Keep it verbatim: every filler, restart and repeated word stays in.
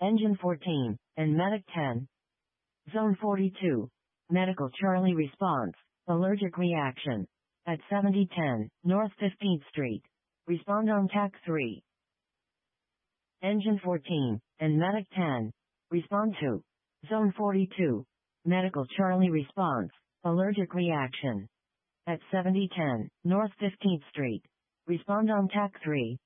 Engine fourteen, and Medic ten. Zone forty-two. Medical Charlie response. Allergic reaction. At seventy ten, North fifteenth Street. Respond on T A C three. Engine fourteen, and Medic ten. Respond to. Zone forty-two. Medical Charlie response. Allergic reaction. At seventy ten, North fifteenth Street. Respond on T A C three.